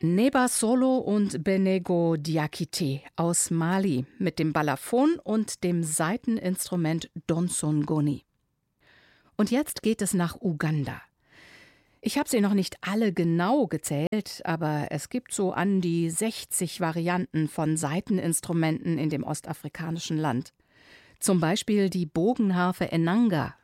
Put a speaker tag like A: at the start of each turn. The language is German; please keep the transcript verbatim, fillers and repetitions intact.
A: Neba Solo und Benego Diakité aus Mali mit dem Balafon und dem Saiteninstrument Donsongoni. Und jetzt geht es nach Uganda. Ich habe sie noch nicht alle genau gezählt, aber es gibt so an die sechzig Varianten von Saiteninstrumenten in dem ostafrikanischen Land. Zum Beispiel die Bogenharfe Enanga,